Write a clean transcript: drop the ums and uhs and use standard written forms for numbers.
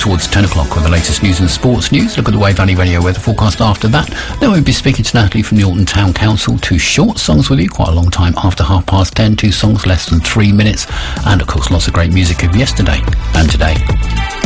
towards 10 o'clock with the latest news and sports news. Look at the Wave Valley Radio weather forecast after that. Then we'll be speaking to Natalie from the Alton Town Council. 2 short songs with you, quite a long time after 10:30. 2 songs, less than 3 minutes. And of course, lots of great music of yesterday and today.